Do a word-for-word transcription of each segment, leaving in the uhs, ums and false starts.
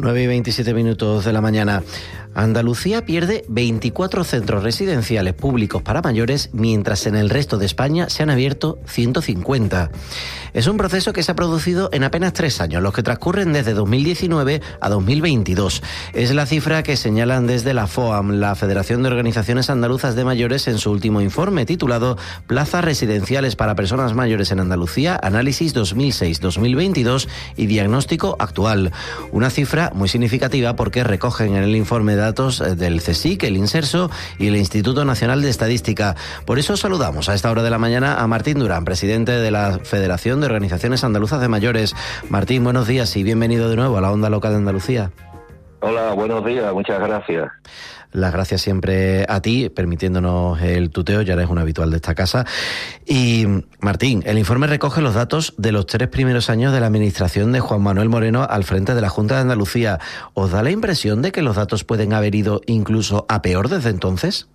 nueve y veintisiete minutos de la mañana. Andalucía pierde veinticuatro centros residenciales públicos para mayores, mientras en el resto de España se han abierto ciento cincuenta. Es un proceso que se ha producido en apenas tres años, los que transcurren desde dos mil diecinueve a dos mil veintidós. Es la cifra que señalan desde la FOAM, la Federación de Organizaciones Andaluzas de Mayores, en su último informe titulado Plazas residenciales para personas mayores en Andalucía, análisis dos mil seis dos mil veintidós y diagnóstico actual. Una cifra muy significativa porque recogen en el informe datos del CSIC, el Inserso y el Instituto Nacional de Estadística. Por eso saludamos a esta hora de la mañana a Martín Durán, presidente de la Federación de Organizaciones Andaluzas de Mayores. Martín, buenos días y bienvenido de nuevo a la Onda Local de Andalucía. Hola, buenos días, muchas gracias. Las gracias siempre a ti, permitiéndonos el tuteo, ya eres un habitual de esta casa. Y Martín, el informe recoge los datos de los tres primeros años de la administración de Juan Manuel Moreno al frente de la Junta de Andalucía. ¿Os da la impresión de que los datos pueden haber ido incluso a peor desde entonces?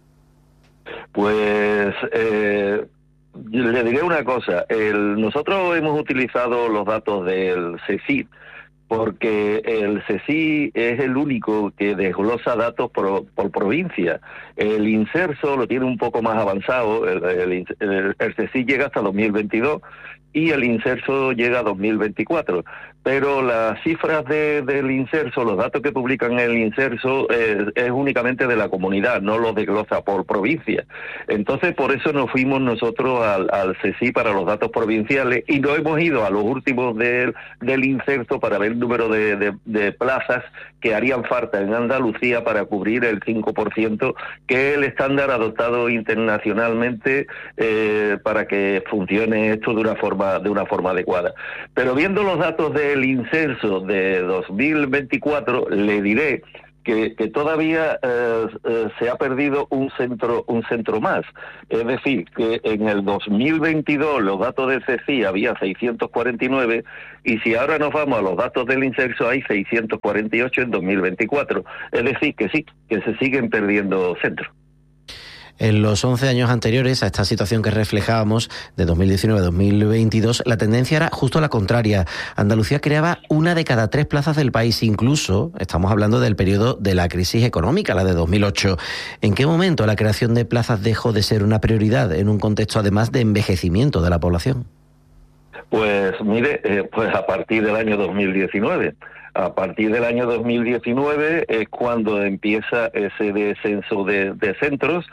Pues eh, le diré una cosa. El, nosotros hemos utilizado los datos del CSIC porque el CSIC es el único que desglosa datos por, por provincia. El Inserso lo tiene un poco más avanzado, el, el, el, el CSIC llega hasta dos mil veintidós y el Inserso llega a dos mil veinticuatro. Pero las cifras de, del Inserso, los datos que publican en el Inserso, eh, es únicamente de la comunidad, no los desglosa por provincia. Entonces, por eso nos fuimos nosotros al, al CSIC para los datos provinciales y no hemos ido a los últimos del, del Inserso para ver el número de, de, de plazas que harían falta en Andalucía para cubrir el cinco por ciento, que es el estándar adoptado internacionalmente eh, para que funcione esto de una forma, de una forma adecuada. Pero viendo los datos de el Inserso de dos mil veinticuatro, le diré que, que todavía eh, eh, se ha perdido un centro un centro más. Es decir, que en el dos mil veintidós los datos del CSIC había seiscientos cuarenta y nueve y si ahora nos vamos a los datos del Inserso hay seiscientos cuarenta y ocho en dos mil veinticuatro. Es decir, que sí, que se siguen perdiendo centros. En los once años anteriores a esta situación que reflejábamos, de dos mil diecinueve a dos mil veintidós, la tendencia era justo la contraria. Andalucía creaba una de cada tres plazas del país, incluso estamos hablando del periodo de la crisis económica, la de dos mil ocho. ¿En qué momento la creación de plazas dejó de ser una prioridad en un contexto además de envejecimiento de la población? Pues mire, eh, pues a partir del año dos mil diecinueve. A partir del año dos mil diecinueve es cuando empieza ese descenso de, de centros,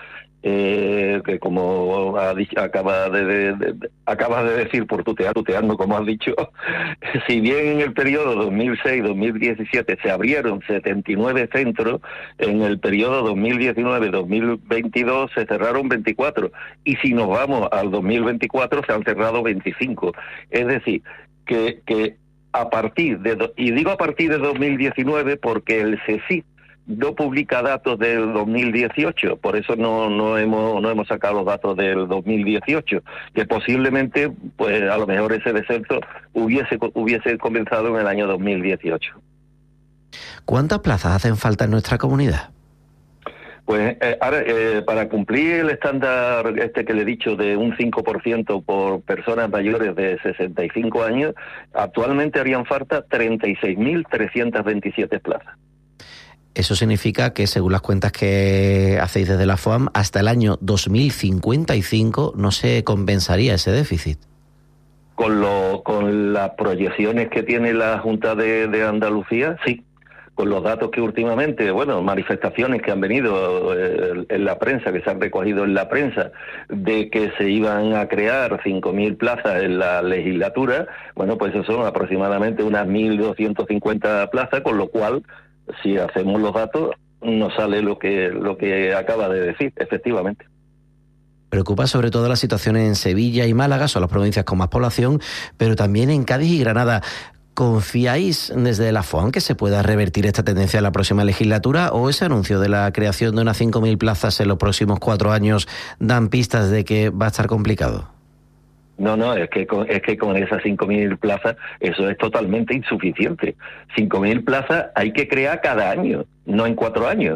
eh, que como ha dicho, acaba de, de, de acabas de decir por tutear, tuteando como has dicho, si bien en el periodo dos mil seis dos mil diecisiete se abrieron setenta y nueve centros, en el periodo dos mil diecinueve dos mil veintidós se cerraron veinticuatro, y si nos vamos al dos mil veinticuatro se han cerrado veinticinco. Es decir, que, que a partir de, y digo a partir de dos mil diecinueve porque el CSIC no publica datos del dos mil dieciocho, por eso no no hemos no hemos sacado los datos del dos mil dieciocho, que posiblemente pues a lo mejor ese descenso hubiese hubiese comenzado en el año dos mil dieciocho. ¿Cuántas plazas hacen falta en nuestra comunidad? Pues eh, ahora, eh, para cumplir el estándar este que le he dicho de un cinco por ciento por personas mayores de sesenta y cinco años, actualmente harían falta treinta y seis mil trescientas veintisiete plazas. Eso significa que, según las cuentas que hacéis desde la FOAM, hasta el año dos mil cincuenta y cinco no se compensaría ese déficit. Con, lo, con las proyecciones que tiene la Junta de, de Andalucía, sí. Con los datos que últimamente, bueno, manifestaciones que han venido eh, en la prensa, que se han recogido en la prensa, de que se iban a crear cinco mil plazas en la legislatura, bueno, pues eso son aproximadamente unas mil doscientas cincuenta plazas, con lo cual, si hacemos los datos, nos sale lo que, lo que acaba de decir, efectivamente. Preocupa sobre todo la situación en Sevilla y Málaga, son las provincias con más población, pero también en Cádiz y Granada. ¿Confiáis desde la FOAM que se pueda revertir esta tendencia en la próxima legislatura, o ese anuncio de la creación de unas cinco mil plazas en los próximos cuatro años dan pistas de que va a estar complicado? No, no, es que con, es que con esas cinco mil plazas eso es totalmente insuficiente. cinco mil plazas hay que crear cada año, no en cuatro años.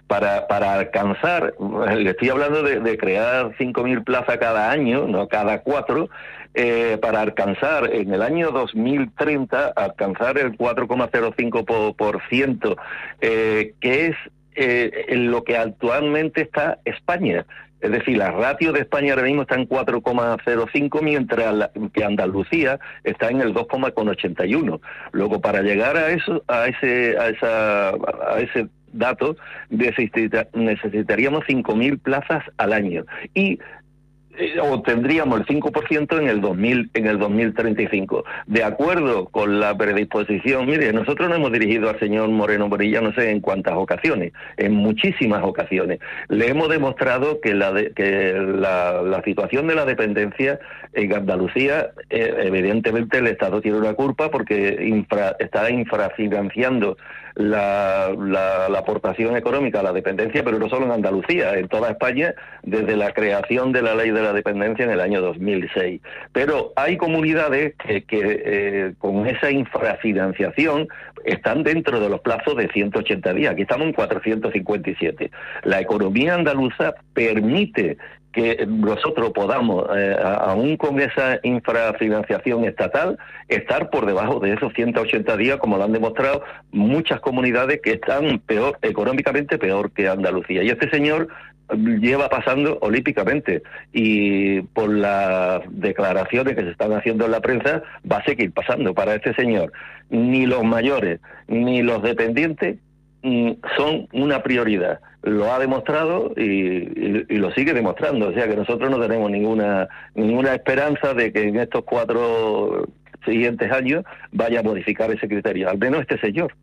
para, para alcanzar, le estoy hablando de, de crear cinco mil plazas cada año, no cada cuatro, eh, para alcanzar en el año dos mil treinta, alcanzar el cuatro coma cero cinco por ciento, eh, que es eh, en lo que actualmente está España. Es decir, la ratio de España ahora mismo está en cuatro coma cero cinco, mientras la, que Andalucía está en el dos coma ochenta y uno. Luego, para llegar a eso, a ese, a esa, a ese dato, necesita, necesitaríamos cinco mil plazas al año y eh, obtendríamos el cinco por ciento en el dos mil, en el dos mil treinta y cinco. De acuerdo con la predisposición, mire, nosotros nos hemos dirigido al señor Moreno Bonilla no sé en cuántas ocasiones, en muchísimas ocasiones. Le hemos demostrado que la de, que la, la situación de la dependencia en Andalucía, eh, evidentemente el Estado tiene una culpa porque infra, está infrafinanciando La, la, la aportación económica a la dependencia, pero no solo en Andalucía, en toda España, desde la creación de la ley de la dependencia en el año dos mil seis. Pero hay comunidades que, que eh, con esa infrafinanciación están dentro de los plazos de ciento ochenta días. Aquí estamos en cuatrocientos cincuenta y siete. La economía andaluza permite que nosotros podamos, eh, aún con esa infrafinanciación estatal, estar por debajo de esos ciento ochenta días, como lo han demostrado muchas comunidades que están peor, económicamente peor que Andalucía. Y este señor lleva pasando olímpicamente, y por las declaraciones que se están haciendo en la prensa, va a seguir pasando. Para este señor, ni los mayores ni los dependientes son una prioridad. Lo ha demostrado y, y, y lo sigue demostrando. O sea que nosotros no tenemos ninguna ninguna esperanza de que en estos cuatro siguientes años vaya a modificar ese criterio, al menos este señor.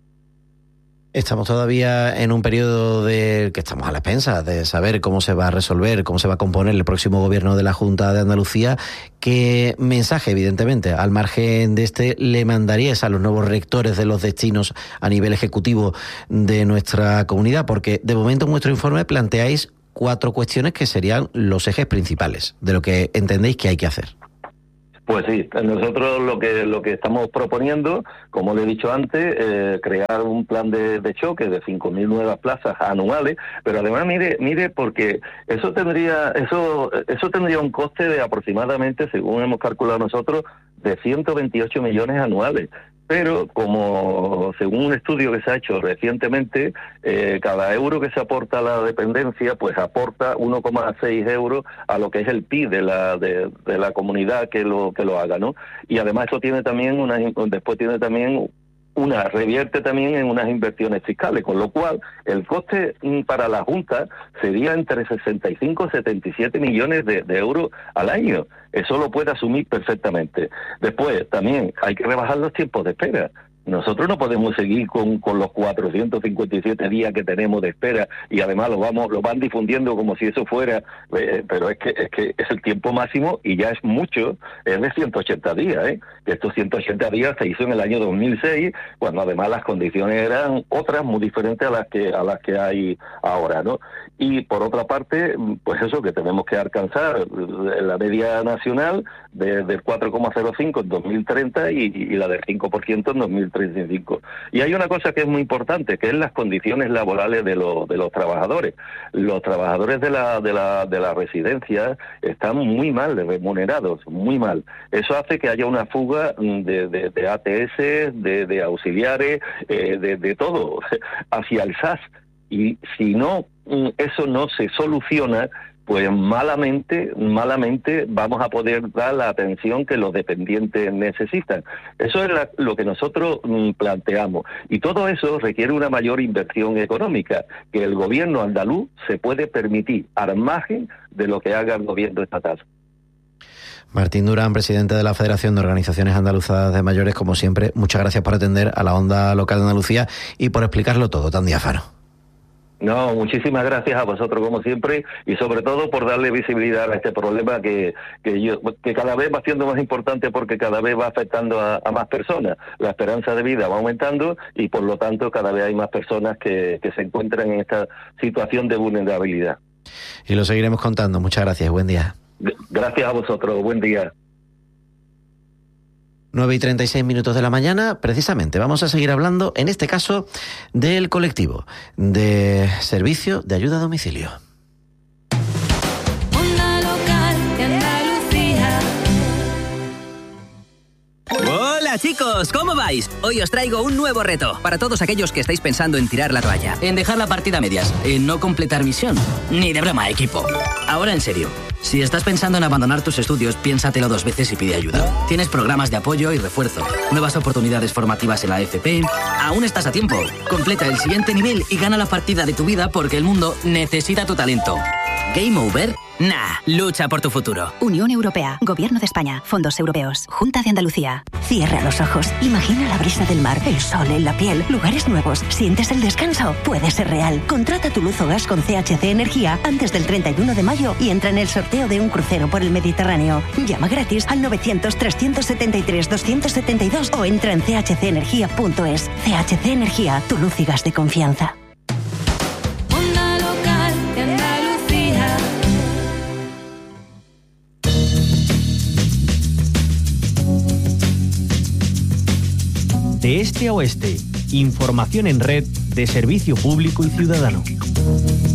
Estamos todavía en un periodo de que estamos a la expensas de saber cómo se va a resolver, cómo se va a componer el próximo gobierno de la Junta de Andalucía. ¿Qué mensaje, evidentemente, al margen de este, le mandaríais a los nuevos rectores de los destinos a nivel ejecutivo de nuestra comunidad? Porque de momento en vuestro informe planteáis cuatro cuestiones que serían los ejes principales de lo que entendéis que hay que hacer. Pues sí, nosotros lo que lo que estamos proponiendo, como le he dicho antes, eh, crear un plan de, de choque de cinco mil nuevas plazas anuales, pero además mire, mire porque eso tendría eso eso tendría un coste de aproximadamente, según hemos calculado nosotros, de ciento veintiocho millones anuales. Pero como según un estudio que se ha hecho recientemente, eh, cada euro que se aporta a la dependencia, pues aporta uno coma seis euros a lo que es el P I B de la de, de la comunidad que lo que lo haga, ¿no? Y además eso tiene también una después tiene también una revierte también en unas inversiones fiscales, con lo cual el coste para la Junta sería entre sesenta y cinco y setenta y siete millones de, de euros al año. Eso lo puede asumir perfectamente. Después, también hay que rebajar los tiempos de espera. Nosotros no podemos seguir con, con los cuatrocientos cincuenta y siete días que tenemos de espera, y además lo vamos lo van difundiendo como si eso fuera, eh, pero es que es que es el tiempo máximo y ya es mucho, es de ciento ochenta días, ¿eh? Estos ciento ochenta días se hizo en el año dos mil seis, cuando además las condiciones eran otras muy diferentes a las que a las que hay ahora, ¿no? Y por otra parte, pues eso, que tenemos que alcanzar la media nacional de, del cuatro coma cero cinco en dos mil treinta y, y la del cinco por ciento en dos mil treinta y cinco. Y hay una cosa que es muy importante, que es las condiciones laborales de los de los trabajadores. Los trabajadores de la de la de la residencia están muy mal remunerados, muy mal. Eso hace que haya una fuga de, de, de A T S, de, de auxiliares, eh, de, de todo hacia el S A S. Y si no, eso no se soluciona, pues malamente, malamente vamos a poder dar la atención que los dependientes necesitan. Eso es la, lo que nosotros mm, planteamos. Y todo eso requiere una mayor inversión económica, que el gobierno andaluz se puede permitir, al margen de lo que haga el gobierno estatal. Martín Durán, presidente de la Federación de Organizaciones Andaluzas de Mayores, como siempre, muchas gracias por atender a la onda local de Andalucía y por explicarlo todo tan diáfano. No, muchísimas gracias a vosotros como siempre, y sobre todo por darle visibilidad a este problema que que, yo, que cada vez va siendo más importante, porque cada vez va afectando a, a más personas. La esperanza de vida va aumentando y por lo tanto cada vez hay más personas que, que se encuentran en esta situación de vulnerabilidad. Y lo seguiremos contando. Muchas gracias. Buen día. Gracias a vosotros. Buen día. nueve y treinta y seis minutos de la mañana, precisamente vamos a seguir hablando, en este caso, del colectivo de servicio de ayuda a domicilio. Hola chicos, ¿cómo vais? Hoy os traigo un nuevo reto para todos aquellos que estáis pensando en tirar la toalla, en dejar la partida a medias, en no completar misión. Ni de broma, equipo. Ahora en serio, si estás pensando en abandonar tus estudios, piénsatelo dos veces y pide ayuda. Tienes programas de apoyo y refuerzo, nuevas oportunidades formativas en la F P. Aún estás a tiempo. Completa el siguiente nivel y gana la partida de tu vida porque el mundo necesita tu talento. ¿Game over? Nah, lucha por tu futuro. Unión Europea, Gobierno de España, Fondos Europeos, Junta de Andalucía. Cierra los ojos, imagina la brisa del mar, el sol en la piel, lugares nuevos. ¿Sientes el descanso? Puede ser real. Contrata tu luz o gas con C H C Energía antes del treinta y uno de mayo y entra en el sorteo de un crucero por el Mediterráneo. Llama gratis al novecientos, trescientos setenta y tres, doscientos setenta y dos o entra en c h c energía punto es. C H C Energía, tu luz y gas de confianza. De este a oeste, información en red de servicio público y ciudadano.